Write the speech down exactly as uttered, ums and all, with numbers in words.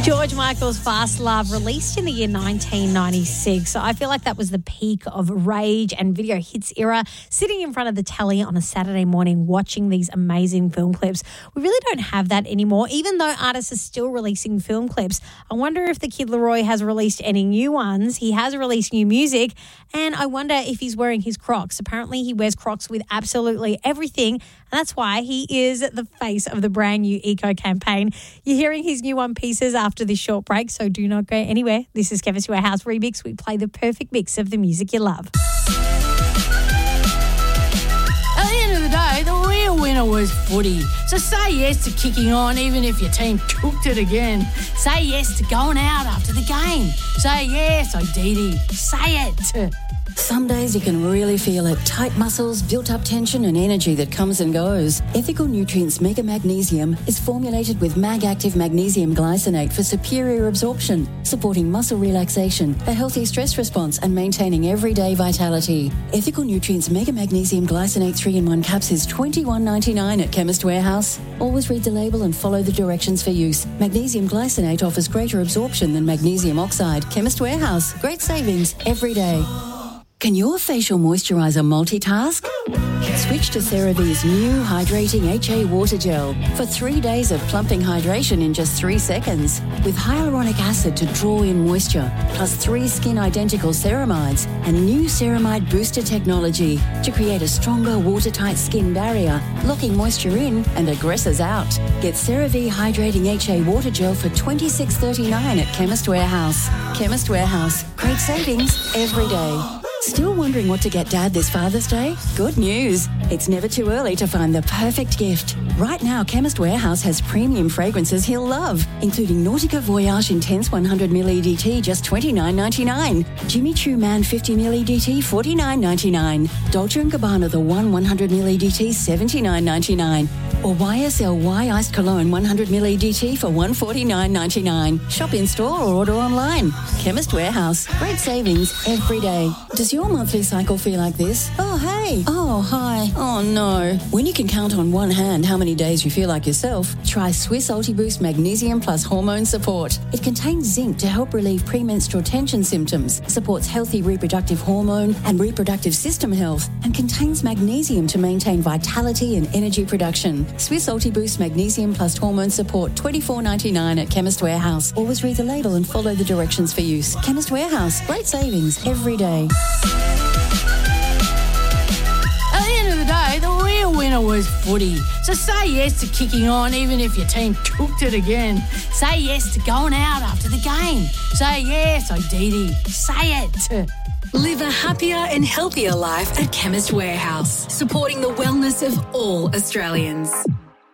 George Michael's Fast Love, released in the year nineteen ninety-six. So I feel like that was the peak of rage and video hits era, sitting in front of the telly on a Saturday morning watching these amazing film clips. We really don't have that anymore, even though artists are still releasing film clips. I wonder if the Kid Laroi has released any new ones. He has released new music, and I wonder if he's wearing his Crocs. Apparently he wears Crocs with absolutely everything, and that's why he is the face of the brand new eco campaign. You're hearing his new One Pieces after this short break, so do not go anywhere. This is Chemist Warehouse Remix. We play the perfect mix of the music you love. At the end of the day, the real winner was footy. So say yes to kicking on even if your team cooked it again. Say yes to going out after the game. Say yes, Odidi. Say it. Some days you can really feel it. Tight muscles, built-up tension and energy that comes and goes. Ethical Nutrients Mega Magnesium is formulated with Mag-Active Magnesium Glycinate for superior absorption, supporting muscle relaxation, a healthy stress response and maintaining everyday vitality. Ethical Nutrients Mega Magnesium Glycinate three in one caps is twenty-one ninety-nine at Chemist Warehouse. Always read the label and follow the directions for use. Magnesium Glycinate offers greater absorption than magnesium oxide. Chemist Warehouse. Great savings every day. Can your facial moisturiser multitask? Switch to CeraVe's new Hydrating H A Water Gel for three days of plumping hydration in just three seconds. With hyaluronic acid to draw in moisture, plus three skin-identical ceramides and new ceramide booster technology to create a stronger watertight skin barrier, locking moisture in and aggressors out. Get CeraVe Hydrating H A Water Gel for twenty-six thirty-nine at Chemist Warehouse. Chemist Warehouse. Great savings every day. Still wondering what to get Dad this Father's Day? Good news. It's never too early to find the perfect gift. Right now, Chemist Warehouse has premium fragrances he'll love, including Nautica Voyage Intense one hundred milliliter E D T, just twenty-nine ninety-nine. Jimmy Choo Man fifty milliliter E D T, forty-nine ninety-nine. Dolce and Gabbana The One one hundred milliliter E D T, seventy-nine ninety-nine. Or Y S L Y Iced Cologne one hundred milliliter E D T for one forty-nine ninety-nine. Shop in store or order online. Chemist Warehouse. Great savings every day. Does your monthly cycle feel like this? Oh, hey. Oh, hi. Oh, no. When you can count on one hand how many days you feel like yourself, try Swiss Ultiboost Magnesium Plus Hormone Support. It contains zinc to help relieve premenstrual tension symptoms, supports healthy reproductive hormone and reproductive system health, and contains magnesium to maintain vitality and energy production. Swiss Ultiboost Magnesium Plus Hormone Support, twenty-four ninety-nine at Chemist Warehouse. Always read the label and follow the directions for use. Chemist Warehouse. Great savings every day. At the end of the day, the real winner was footy. So say yes to kicking on even if your team cooked it again. Say yes to going out after the game. Say yes, Odidi. Say it. Live a happier and healthier life at Chemist Warehouse, supporting the wellness of all Australians.